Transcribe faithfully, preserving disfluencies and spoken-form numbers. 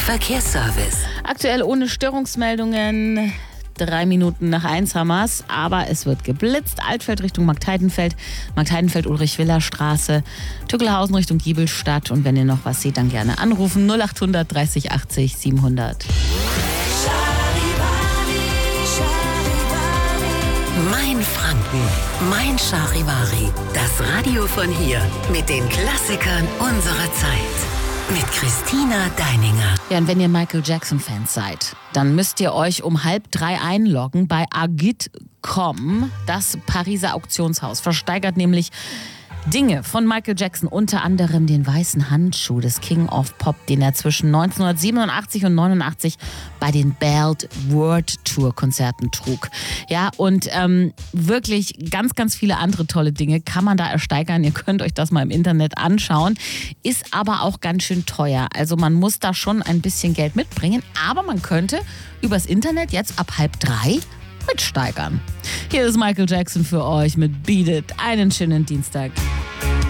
Verkehrsservice. Aktuell ohne Störungsmeldungen. Drei Minuten nach eins haben wir's, aber es wird geblitzt. Altfeld Richtung Marktheidenfeld, Marktheidenfeld-Ulrich-Willer-Straße, Tückelhausen Richtung Giebelstadt. Und wenn ihr noch was seht, dann gerne anrufen. null acht hundert dreißig achtzig siebenhundert. Mein Franken, mein Charivari. Das Radio von hier mit den Klassikern unserer Zeit. Mit Christina Deininger. Ja, und wenn ihr Michael Jackson-Fans seid, dann müsst ihr euch um halb drei einloggen bei agit punkt com. Das Pariser Auktionshaus versteigert nämlich Dinge von Michael Jackson, unter anderem den weißen Handschuh des King of Pop, den er zwischen neunzehnhundertsiebenundachtzig und neunundachtzig bei den Belt World Tour Konzerten trug. Ja, und ähm, wirklich ganz, ganz viele andere tolle Dinge kann man da ersteigern. Ihr könnt euch das mal im Internet anschauen. Ist aber auch ganz schön teuer. Also man muss da schon ein bisschen Geld mitbringen, aber man könnte übers Internet jetzt ab halb drei mitsteigern. Hier ist Michael Jackson für euch mit Beat It. Einen schönen Dienstag.